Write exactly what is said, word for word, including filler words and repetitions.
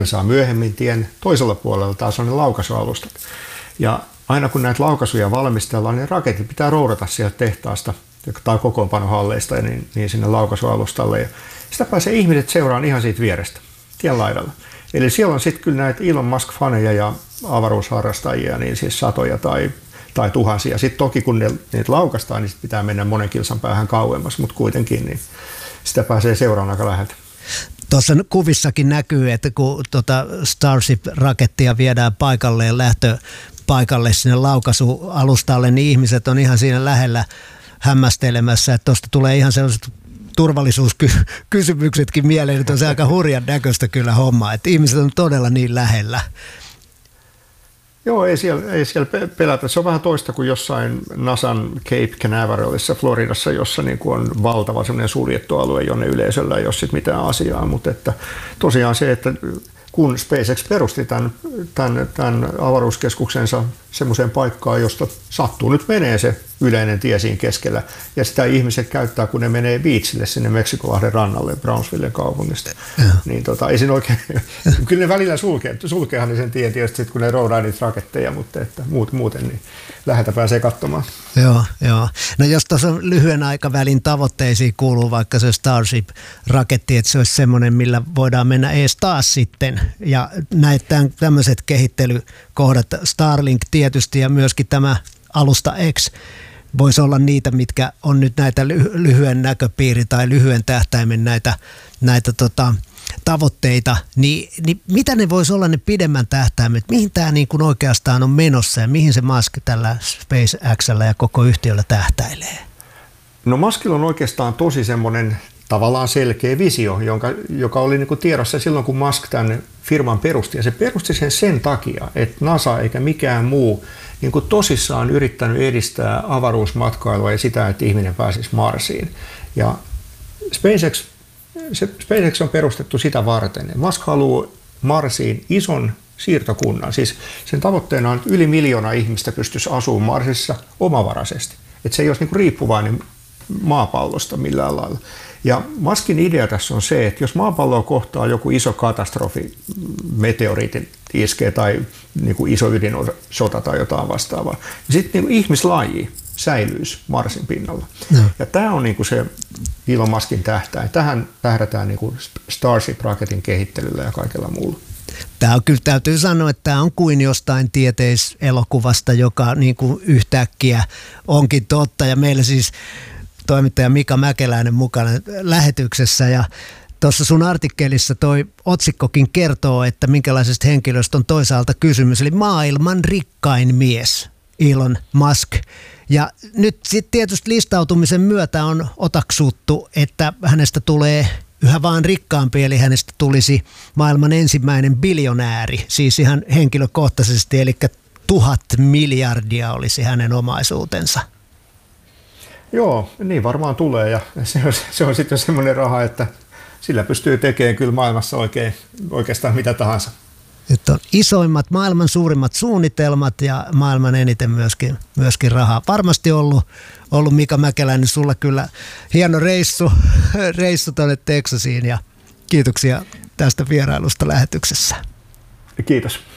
saa myöhemmin tien toisella puolella taas on ne laukaisualustat. Ja aina kun näitä laukaisuja valmistellaan, niin raketit pitää roudata sieltä tehtaasta tai kokoonpanohalleista niin, niin sinne laukaisualustalle. Ja sitä pääsee ihmiset seuraan ihan siitä vierestä, tien laidalla. Eli siellä on sitten kyllä näitä Elon Musk-faneja ja avaruusharrastajia, niin siis satoja tai, tai tuhansia. Sitten toki kun ne, niitä laukastaan, niin sit pitää mennä monen kilsan päähän kauemmas, mutta kuitenkin niin sitä pääsee seuraan aika läheltä. Tuossa kuvissakin näkyy, että kun tuota Starship-rakettia viedään paikalleen lähtöpaikalle sinne laukaisualustalle, niin ihmiset on ihan siinä lähellä hämmästelemässä, että tuosta tulee ihan sellaiset turvallisuuskysymyksetkin mieleen, että on se aika hurjan näköistä kyllä homma, että ihmiset on todella niin lähellä. Joo, ei siellä, ei siellä pelätä. Se on vähän toista kuin jossain NASAn Cape Canaveralissa Floridassa, jossa niin kuin on valtava semmoinen suljettu alue, jonne yleisöllä ei ole sit mitään asiaa. Mutta että tosiaan se, että kun SpaceX perusti tämän, tämän, tämän avaruuskeskuksensa semmoiseen paikkaan, josta sattuu nyt menee se yleinen tie siinä keskellä, ja sitä ihmiset käyttää, kun ne menee beachille sinne Meksikolahden rannalle Brownsvillen kaupungista. Ja. Niin tota, ei siinä oikein, kyllä ne välillä sulkee, sulkeehan ne sen tien tietysti, kun ne roudaa niitä raketteja, mutta että muut, muuten niin läheltä pääsee katsomaan. Joo, joo. No jos tuossa lyhyen aikavälin tavoitteisiin kuuluu vaikka se Starship-raketti, että se olisi semmoinen, millä voidaan mennä ees taas sitten, ja näitä tämmöiset kehittelykohdat, Starlink tietysti ja myöskin tämä Alusta X, voisi olla niitä, mitkä on nyt näitä lyhyen näköpiiri tai lyhyen tähtäimen näitä, näitä tota, tavoitteita, niin, niin mitä ne voisi olla ne pidemmän tähtäimet? Mihin tämä niin kuin oikeastaan on menossa ja mihin se Musk tällä SpaceXllä ja koko yhtiöllä tähtäilee? No Muskilla on oikeastaan tosi semmoinen tavallaan selkeä visio, jonka, joka oli niin kuin tiedossa silloin, kun Musk tämän firman perusti. Ja se perusti sen sen takia, että NASA eikä mikään muu niin kuin tosissaan yrittänyt edistää avaruusmatkailua ja sitä, että ihminen pääsisi Marsiin. Ja SpaceX, se, SpaceX on perustettu sitä varten. Musk haluaa Marsiin ison siirtokunnan. Siis sen tavoitteena on, että yli miljoona ihmistä pystyisi asumaan Marsissa omavaraisesti. Että se ei olisi niin kuin riippuvainen maapallosta millään lailla. Ja Muskin idea tässä on se, että jos maapalloa kohtaa joku iso katastrofi, meteoriitin iskee tai niin kuin iso ydinsota tai jotain vastaavaa, niin sitten niin ihmislaji säilyisi Marsin pinnalla. No. Ja tämä on niin kuin se Elon Muskin tähtäin. Tähän tähdätään niin kuin Starship-raketin kehittelyllä ja kaikella muulla. Tämä on kyllä, täytyy sanoa, että tämä on kuin jostain tieteiselokuvasta, joka niin kuin yhtäkkiä onkin totta. Ja meillä siis toimittaja Mika Mäkeläinen mukana lähetyksessä ja tuossa sun artikkelissa toi otsikkokin kertoo, että minkälaisesta henkilöstä on toisaalta kysymys, eli maailman rikkain mies Elon Musk. Ja nyt sitten tietysti listautumisen myötä on otaksuttu, että hänestä tulee yhä vaan rikkaampi, eli hänestä tulisi maailman ensimmäinen biljonääri, siis ihan henkilökohtaisesti, eli tuhat miljardia olisi hänen omaisuutensa. Joo, niin varmaan tulee ja se on, se on sitten semmoinen raha, että sillä pystyy tekemään kyllä maailmassa oikein, oikeastaan mitä tahansa. Nyt on isoimmat, maailman suurimmat suunnitelmat ja maailman eniten myöskin, myöskin rahaa. Varmasti ollut, ollut Mika Mäkeläinen sulla kyllä hieno reissu, reissu tuonne Texasiin ja kiitoksia tästä vierailusta lähetyksessä. Kiitos.